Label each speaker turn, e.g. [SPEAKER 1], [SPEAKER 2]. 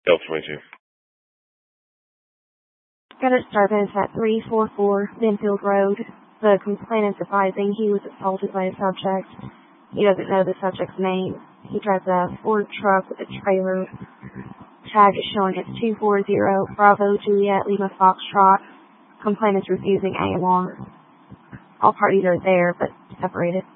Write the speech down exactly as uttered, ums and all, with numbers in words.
[SPEAKER 1] L twenty-two.
[SPEAKER 2] Got a disturbance at three forty-four Benfield Road. The complainant's advising he was assaulted by a subject. He doesn't know the subject's name. He drives a Ford truck with a trailer. Tag is showing it's two four zero Bravo Juliet Lima Foxtrot. Complainant's refusing A M R. All parties are there, but separated.